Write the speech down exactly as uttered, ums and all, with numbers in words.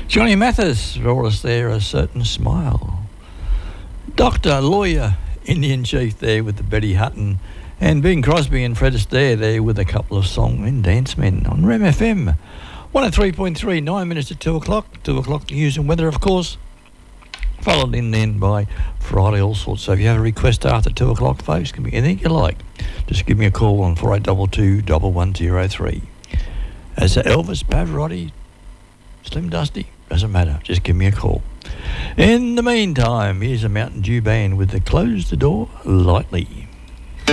Johnny Mathis brought us there, A Certain Smile. Doctor, lawyer, Indian chief there with the Betty Hutton, and Bing Crosby and Fred Astaire there with a couple of song and dance men on R E M F M. one oh three point three, nine minutes to two o'clock. two o'clock news and weather, of course. Followed in then by Friday all sorts. So if you have a request after two o'clock, folks, can be anything you like. Just give me a call on four eight two two, one one zero three. As Elvis, Pavarotti, Slim Dusty, doesn't matter. Just give me a call. In the meantime, here's a Mountain Dew band with the Close the Door Lightly.